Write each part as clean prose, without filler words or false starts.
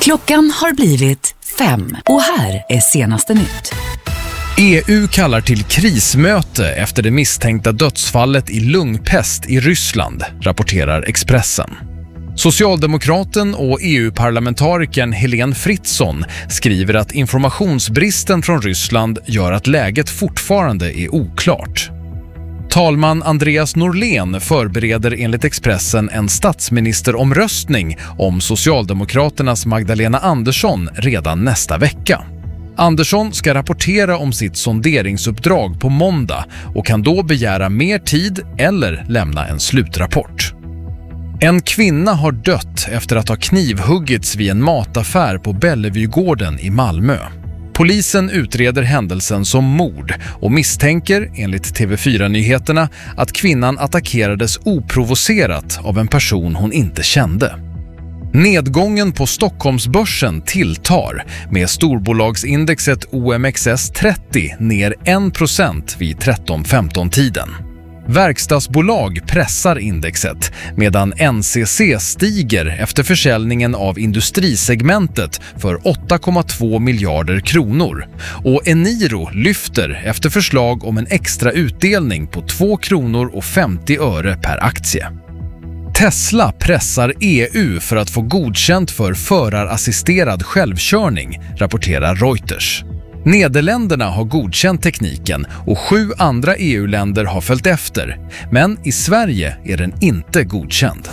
Klockan har blivit 5 och här är senaste nytt. EU kallar till krismöte efter det misstänkta dödsfallet i lungpest i Ryssland, rapporterar Expressen. Socialdemokraten och EU-parlamentarikern Helene Fritzon skriver att informationsbristen från Ryssland gör att läget fortfarande är oklart. Talman Andreas Norlén förbereder enligt Expressen en statsministeromröstning om Socialdemokraternas Magdalena Andersson redan nästa vecka. Andersson ska rapportera om sitt sonderingsuppdrag på måndag och kan då begära mer tid eller lämna en slutrapport. En kvinna har dött efter att ha knivhuggits vid en mataffär på Bellevuegården i Malmö. Polisen utreder händelsen som mord och misstänker, enligt TV4-nyheterna, att kvinnan attackerades oprovocerat av en person hon inte kände. Nedgången på Stockholmsbörsen tilltar med storbolagsindexet OMXS30 ner 1% vid 13-15-tiden. Verkstadsbolag pressar indexet medan NCC stiger efter försäljningen av industrisegmentet för 8,2 miljarder kronor och Eniro lyfter efter förslag om en extra utdelning på 2 kronor och 50 öre per aktie. Tesla pressar EU för att få godkänt för förarassisterad självkörning, rapporterar Reuters. Nederländerna har godkänt tekniken och 7 andra EU-länder har följt efter, men i Sverige är den inte godkänd.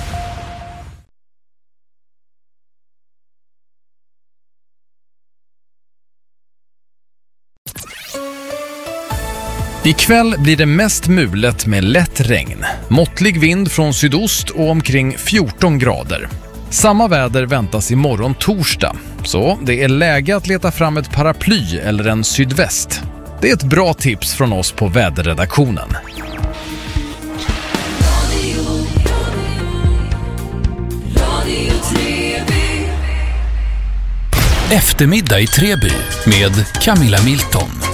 Ikväll blir det mest mulet med lätt regn, måttlig vind från sydost och omkring 14 grader. Samma väder väntas imorgon torsdag, så det är läge att leta fram ett paraply eller en sydväst. Det är ett bra tips från oss på väderredaktionen. Eftermiddag i Treby med Camilla Milton.